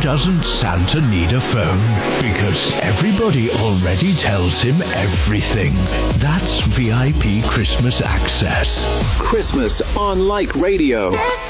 doesn't Santa need a phone? Because everybody already tells him everything. That's VIP Christmas access. Christmas on Like Radio.